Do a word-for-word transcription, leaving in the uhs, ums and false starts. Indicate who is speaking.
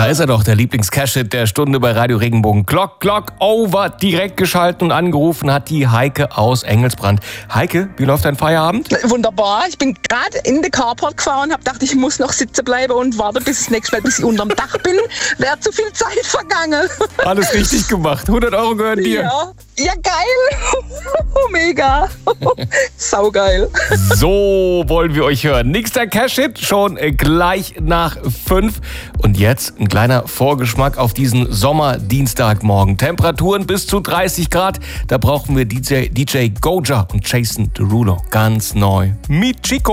Speaker 1: ist er doch, der Lieblings-Cash-Hit der Stunde bei Radio Regenbogen. Glock, Glock, over. Direkt geschalten und angerufen hat die Heike aus Engelsbrand. Heike, wie läuft dein Feierabend?
Speaker 2: Wunderbar. Ich bin gerade in den Carport gefahren, habe gedacht, ich muss noch sitzen bleiben und warte bis das nächste Mal, bis ich unterm Dach bin. Wäre zu viel Zeit vergangen.
Speaker 1: Alles richtig gemacht. hundert Euro gehören dir.
Speaker 2: Ja, ja geil. Mega. Saugeil.
Speaker 1: So wollen wir euch hören. Nächster Cash-Hit schon gleich nach fünf. Und jetzt ein kleiner Vorgeschmack auf diesen Sommerdienstagmorgen. Temperaturen bis zu dreißig Grad. Da brauchen wir D J, D J Goja und Jason Derulo. Ganz neu. Mit Chico.